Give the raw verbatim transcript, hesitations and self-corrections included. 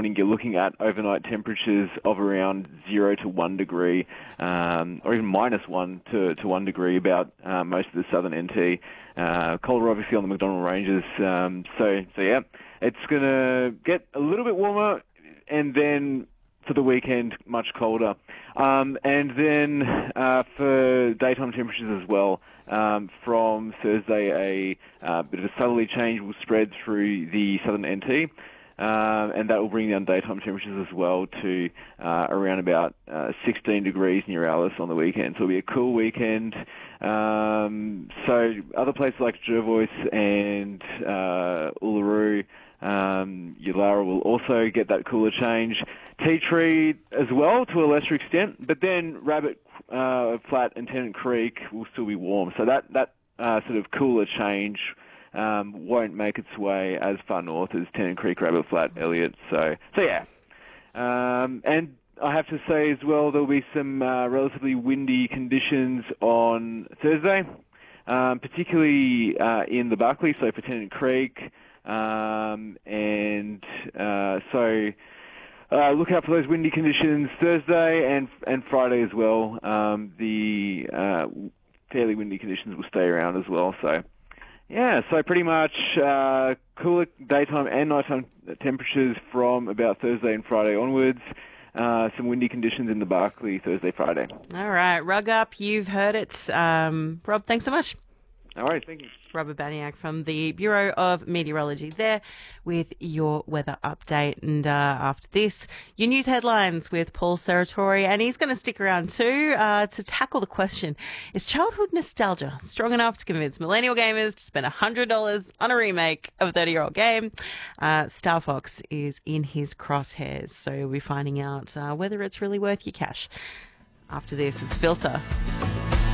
morning, you're looking at overnight temperatures of around zero to one degree, um, or even minus one to, to one degree about uh, most of the southern N T. Uh, colder, obviously, on the McDonnell Ranges. Um, so, so yeah, it's going to get a little bit warmer, and then for the weekend, much colder. Um, and then uh, for daytime temperatures as well, um, from Thursday, a uh, bit of a southerly change will spread through the southern N T, uh, and that will bring down daytime temperatures as well to uh, around about uh, sixteen degrees near Alice on the weekend. So it'll be a cool weekend. Um, so other places like Jervois and uh, Uluru, Um, Yulara will also get that cooler change. Tea Tree as well, to a lesser extent, but then Rabbit uh, Flat and Tennant Creek will still be warm. So that, that uh, sort of cooler change um, won't make its way as far north as Tennant Creek, Rabbit Flat, Elliott. So, so yeah. Um, and I have to say as well, there'll be some uh, relatively windy conditions on Thursday, um, particularly uh, in the Buckley, so for Tennant Creek. Um, and uh, so uh, look out for those windy conditions Thursday and and Friday as well. Um, the uh, fairly windy conditions will stay around as well. So yeah, so pretty much uh, cooler daytime and nighttime temperatures from about Thursday and Friday onwards. Uh, some windy conditions in the Barkly Thursday, Friday. All right, rug up. You've heard it. Um, Rob, thanks so much. All right, thank you. Robert Baniak from the Bureau of Meteorology there with your weather update. And uh, after this, your news headlines with Paul Serratori. And he's going to stick around too uh, to tackle the question, is childhood nostalgia strong enough to convince millennial gamers to spend one hundred dollars on a remake of a thirty-year-old game? Uh, Star Fox is in his crosshairs, so we'll be finding out uh, whether it's really worth your cash. After this, it's Filter.